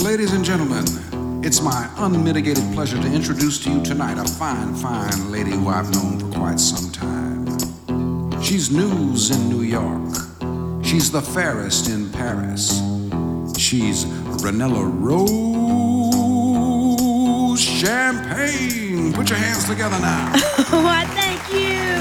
Ladies and gentlemen, it's my unmitigated pleasure to introduce to you tonight a fine, fine lady who I've known for quite some time. She's news in New York. She's the fairest in Paris. She's Ranella Rose Champagne. Put your hands together now. Why, thank you.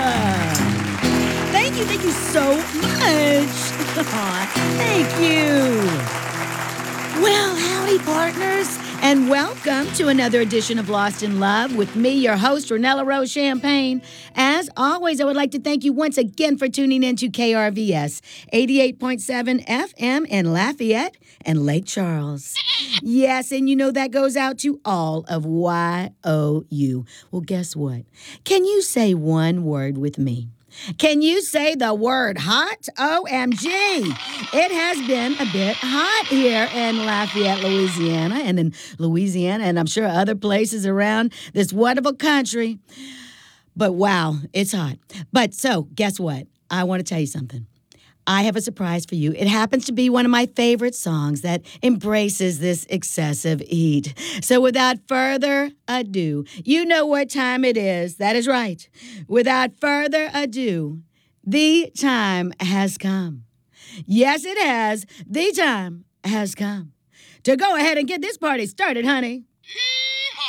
Thank you so much. Aw, thank you. Well, howdy, partners, and welcome to another edition of Lost in Love with me, your host, Ranella Rose Champagne. As always, I would like to thank you once again for tuning in to KRVS 88.7 FM in Lafayette and Lake Charles. Yes, and you know that goes out to all of YOU. Well, guess what? Can you say one word with me? Can you say the word hot? OMG. It has been a bit hot here in Lafayette, Louisiana, and in Louisiana, and I'm sure other places around this wonderful country. But wow, it's hot. But so, guess what? I want to tell you something. I have a surprise for you. It happens to be one of my favorite songs that embraces this excessive heat. So without further ado, you know what time it is. That is right. Without further ado, the time has come. Yes, it has. The time has come to go ahead and get this party started, honey.